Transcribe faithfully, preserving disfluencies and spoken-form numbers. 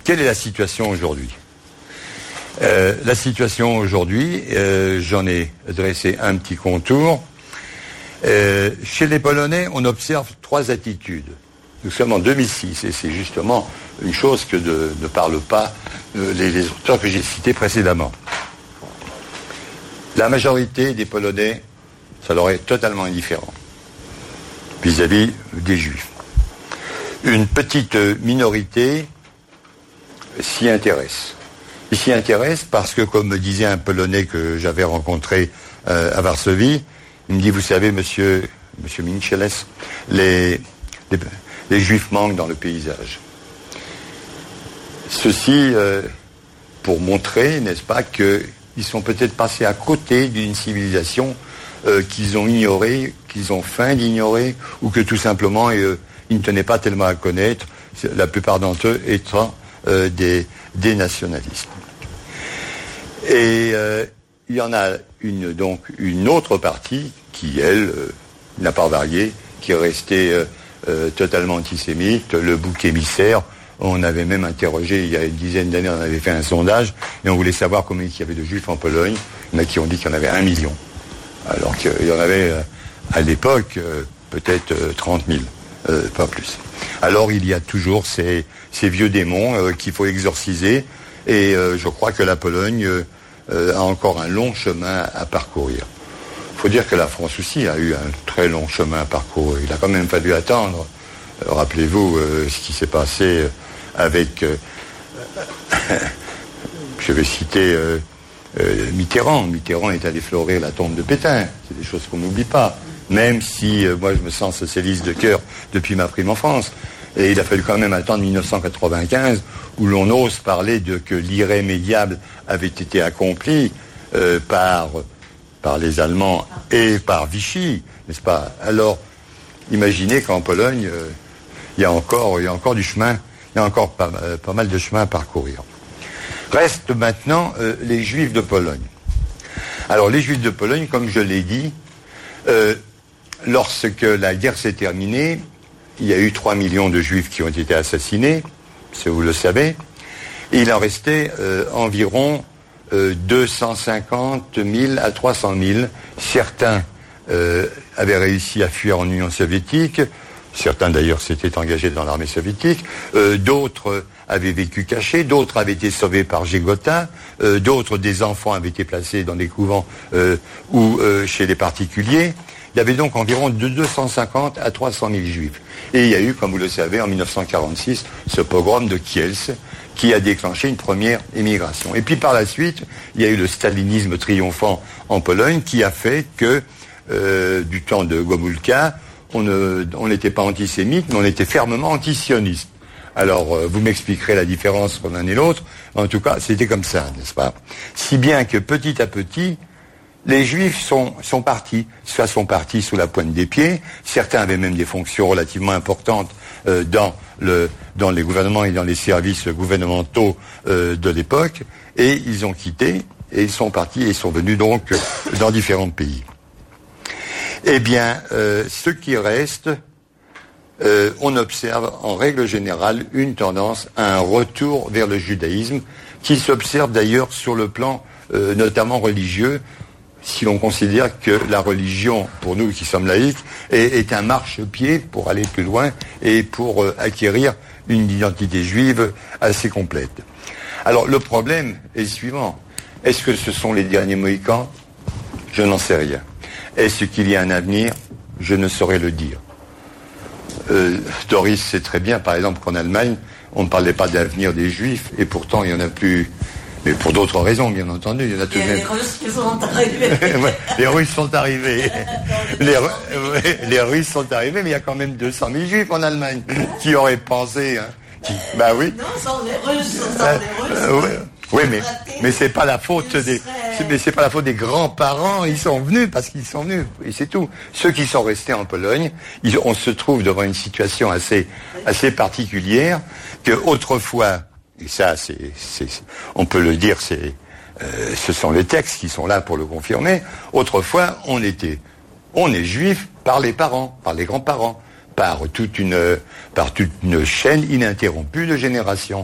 quelle est la situation aujourd'hui ? euh, La situation aujourd'hui, euh, j'en ai dressé un petit contour. Euh, chez les Polonais, on observe trois attitudes. Nous sommes en deux mille six et c'est justement une chose que de, ne parlent pas euh, les, les auteurs que j'ai cités précédemment. La majorité des Polonais, ça leur est totalement indifférent vis-à-vis des Juifs. Une petite minorité s'y intéresse. Il s'y intéresse parce que, comme me disait un Polonais que j'avais rencontré euh, à Varsovie, il me dit, vous savez, monsieur, monsieur Mincheles, les, les, les Juifs manquent dans le paysage. Ceci euh, pour montrer, n'est-ce pas, qu'ils sont peut-être passés à côté d'une civilisation euh, qu'ils ont ignorée, qu'ils ont faim d'ignorer, ou que tout simplement euh, ils ne tenaient pas tellement à connaître, la plupart d'entre eux étant euh, des, des nationalistes. Et euh, il y en a une, donc une autre partie qui, elle, euh, n'a pas varié, qui est restée euh, euh, totalement antisémite, le bouc émissaire. On avait même interrogé, il y a une dizaine d'années, on avait fait un sondage, et on voulait savoir combien il y avait de juifs en Pologne. Il y en a qui ont dit qu'il y en avait un million. Alors qu'il y en avait, euh, à l'époque, euh, peut-être euh, trente mille, euh, pas plus. Alors il y a toujours ces, ces vieux démons euh, qu'il faut exorciser, et euh, je crois que la Pologne euh, euh, a encore un long chemin à parcourir. Il faut dire que la France aussi a eu un très long chemin à parcourir. Il a quand même fallu attendre, euh, rappelez-vous euh, ce qui s'est passé euh, avec, euh, je vais citer euh, euh, Mitterrand. Mitterrand est allé fleurir la tombe de Pétain. C'est des choses qu'on n'oublie pas. Même si euh, moi je me sens socialiste de cœur depuis ma prime enfance. Et il a fallu quand même attendre mille neuf cent quatre-vingt-quinze où l'on ose parler de que l'irrémédiable avait été accompli euh, par, par les Allemands et par Vichy, n'est-ce pas ? Alors, imaginez qu'en Pologne, euh, il y a encore, il y a encore du chemin, il y a encore pas, euh, pas mal de chemin à parcourir. Restent maintenant euh, les Juifs de Pologne. Alors, les Juifs de Pologne, comme je l'ai dit, euh, lorsque la guerre s'est terminée, il y a eu trois millions de Juifs qui ont été assassinés, si vous le savez, et il en restait euh, environ euh, deux cent cinquante mille à trois cent mille. Certains euh, avaient réussi à fuir en Union soviétique, certains d'ailleurs s'étaient engagés dans l'armée soviétique, euh, d'autres avaient vécu cachés, d'autres avaient été sauvés par Gégota, euh, d'autres, des enfants, avaient été placés dans des couvents euh, ou euh, chez les particuliers. Il y avait donc environ de deux cent cinquante à trois cent mille juifs. Et il y a eu, comme vous le savez, en mille neuf cent quarante-six, ce pogrom de Kielce, qui a déclenché une première émigration. Et puis par la suite, il y a eu le stalinisme triomphant en Pologne, qui a fait que, euh, du temps de Gomulka, on ne, on n'était pas antisémite, mais on était fermement antisioniste. Alors, euh, vous m'expliquerez la différence entre l'un et l'autre. En tout cas, c'était comme ça, n'est-ce pas ? Si bien que petit à petit, les Juifs sont, sont partis, soit sont partis sous la pointe des pieds, certains avaient même des fonctions relativement importantes euh, dans, le, dans les gouvernements et dans les services gouvernementaux euh, de l'époque, et ils ont quitté, et ils sont partis, et ils sont venus donc euh, dans différents pays. Eh bien, euh, ce qui reste, euh, on observe en règle générale une tendance à un retour vers le judaïsme, qui s'observe d'ailleurs sur le plan euh, notamment religieux, si l'on considère que la religion, pour nous qui sommes laïcs, est, est un marchepied pour aller plus loin et pour euh, acquérir une identité juive assez complète. Alors le problème est le suivant. Est-ce que ce sont les derniers Mohicans ? Je n'en sais rien. Est-ce qu'il y a un avenir ? Je ne saurais le dire. Euh, Doris sait très bien, par exemple, qu'en Allemagne, on ne parlait pas d'avenir des Juifs, et pourtant il y en a plus... Mais pour d'autres raisons, bien entendu. Il y en a tout de même. Les Russes qui sont arrivés. Ouais, les Russes sont arrivés. Les, ouais, les Russes sont arrivés, mais il y a quand même deux cent mille Juifs en Allemagne. Qui auraient pensé, hein qui, Bah oui. Non, sans les Russes, sans euh, les Russes. Euh, ouais. Oui, mais, mais c'est pas la faute des, c'est, mais c'est pas la faute des grands-parents. Ils sont venus parce qu'ils sont venus. Et c'est tout. Ceux qui sont restés en Pologne, ils, on se trouve devant une situation assez, assez particulière que autrefois, et ça, c'est, c'est, on peut le dire, c'est, euh, ce sont les textes qui sont là pour le confirmer. Autrefois, on était, on est juif par les parents, par les grands-parents, par toute une, par toute une chaîne ininterrompue de générations.